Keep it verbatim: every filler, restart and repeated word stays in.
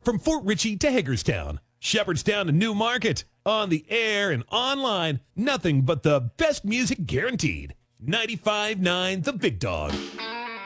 From Fort Ritchie to Hagerstown, Shepherdstown to Newmarket, on the air and online, nothing but the best music guaranteed. ninety-five point nine The Big Dog.